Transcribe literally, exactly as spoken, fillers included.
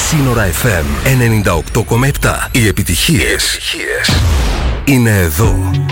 Σύνορα εφ εμ ενενήντα οκτώ κόμμα επτά. Οι επιτυχίες είναι εδώ.